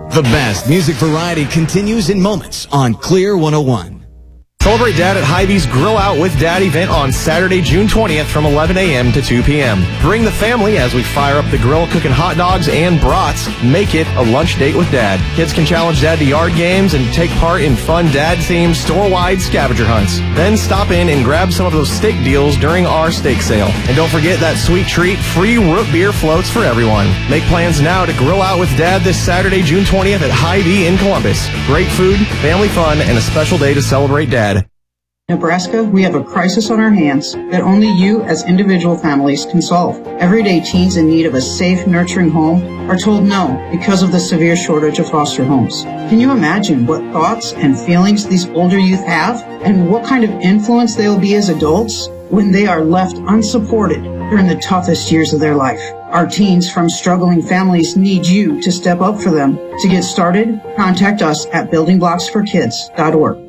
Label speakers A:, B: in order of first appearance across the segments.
A: The best music variety continues in moments on Clear 101.
B: Celebrate Dad at Hy-Vee's Grill Out with Dad event on Saturday, June 20th from 11 a.m. to 2 p.m. Bring the family as we fire up the grill cooking hot dogs and brats. Make it a lunch date with Dad. Kids can challenge Dad to yard games and take part in fun Dad-themed store-wide scavenger hunts. Then stop in and grab some of those steak deals during our steak sale. And don't forget that sweet treat, free root beer floats for everyone. Make plans now to grill out with Dad this Saturday, June 20th at Hy-Vee in Columbus. Great food, family fun, and a special day to celebrate Dad.
C: Nebraska, we have a crisis on our hands that only you as individual families can solve. Everyday teens in need of a safe, nurturing home are told no because of the severe shortage of foster homes. Can you imagine what thoughts and feelings these older youth have and what kind of influence they will be as adults when they are left unsupported during the toughest years of their life? Our teens from struggling families need you to step up for them. To get started, contact us at buildingblocksforkids.org.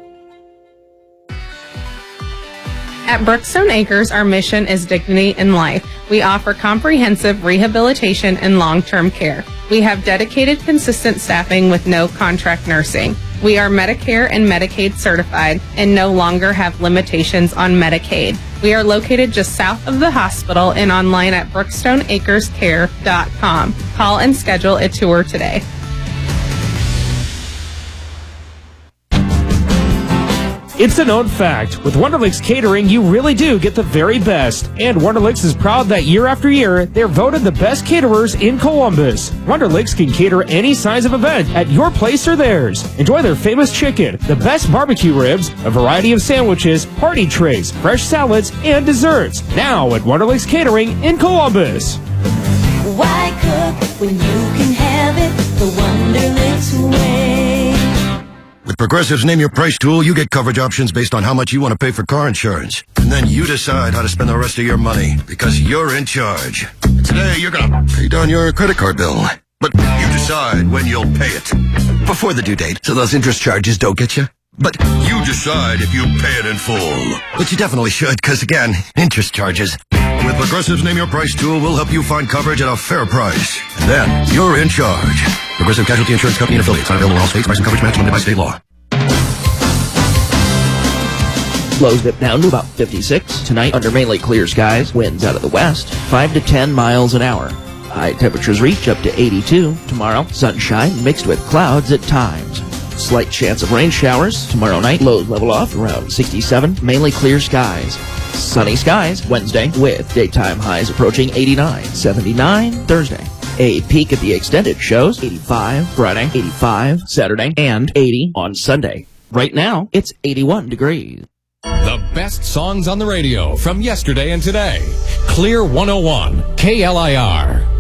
D: At Brookstone Acres, our mission is dignity in life. We offer comprehensive rehabilitation and long-term care. We have dedicated, consistent staffing with no contract nursing. We are Medicare and Medicaid certified and no longer have limitations on Medicaid. We are located just south of the hospital and online at brookstoneacrescare.com. Call and schedule a tour today.
E: It's a known fact. With Wonderlicks Catering, you really do get the very best. And Wonderlicks is proud that year after year, they're voted the best caterers in Columbus. Wonderlicks can cater any size of event at your place or theirs. Enjoy their famous chicken, the best barbecue ribs, a variety of sandwiches, party trays, fresh salads, and desserts. Now at Wonderlicks Catering in Columbus.
F: Why cook when you can have it the Wonderlicks way?
G: With Progressive's Name Your Price tool, you get coverage options based on how much you want to pay for car insurance. And then you decide how to spend the rest of your money, because you're in charge. Today, you're going to pay down your credit card bill. But you decide when you'll pay it. Before the due date, so those interest charges don't get you. But you decide if you pay it in full. But you definitely should, because again, interest charges. With Progressive's Name Your Price tool, we'll help you find coverage at a fair price. And then, you're in charge. Progressive Casualty Insurance Company and affiliates. Not available in all states. Price and coverage match limited by state law.
H: Lows dip down to about 56. Tonight, under mainly clear skies, winds out of the west, 5 to 10 miles an hour. High temperatures reach up to 82. Tomorrow, sunshine mixed with clouds at times. Slight chance of rain showers. Tomorrow night, lows level off around 67. Mainly clear skies. Sunny skies Wednesday with daytime highs approaching 89. 79 Thursday. A peak at the extended shows 85 Friday, 85 Saturday, and 80 on Sunday. Right now, it's 81 degrees.
I: The best songs on the radio from yesterday and today. Clear 101, KLIR.